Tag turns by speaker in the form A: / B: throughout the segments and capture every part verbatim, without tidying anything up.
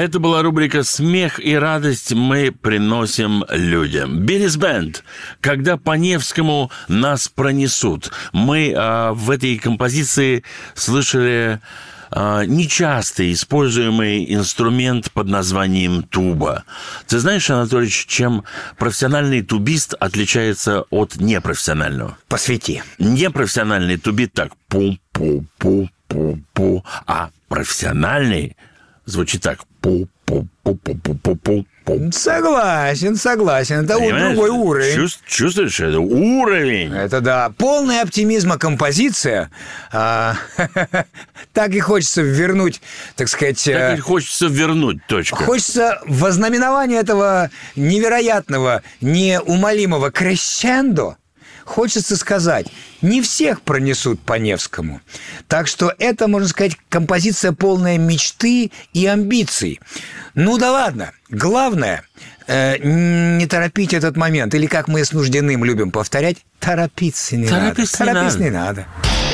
A: Это была рубрика «Смех и радость мы приносим людям». Биллис Бенд, «Когда по Невскому нас пронесут». Мы а, в этой композиции слышали а, нечасто используемый инструмент под названием туба. Ты знаешь, Анатольевич, чем профессиональный тубист отличается от непрофессионального?
B: Посвяти.
A: Непрофессиональный тубит так пу-пу-пу-пу-пу, а профессиональный звучит так пу-пу-пу-пу-пу-пу.
B: Согласен, согласен. Это
A: Понимаешь?
B: другой уровень.
A: Чувств, чувствуешь, это уровень.
B: Это да. Полный оптимизма композиция. А, так и хочется вернуть, так сказать...
A: Так и хочется вернуть, точка.
B: Хочется в ознаменование этого невероятного, неумолимого крещендо. Хочется сказать, не всех пронесут по Невскому. Так что это, можно сказать, композиция полная мечты и амбиций. Ну да ладно. Главное, э, не торопить этот момент. Или, как мы с Нуждиным любим повторять, торопиться не
A: Торопиться
B: надо.
A: не
B: Торопиться
A: надо.
B: не надо.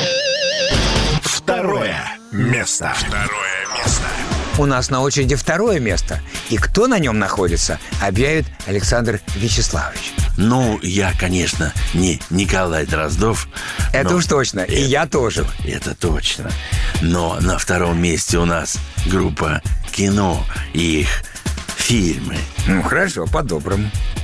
C: Второе место. Второе место.
B: У нас на очереди второе место. И кто на нем находится, объявит Александр Вячеславович.
A: Ну, я, конечно, не Николай Дроздов.
B: Это уж точно. И
A: это,
B: я тоже.
A: Это точно. Но на втором месте у нас группа «Кино» и их фильмы.
B: Ну, хорошо, по-доброму.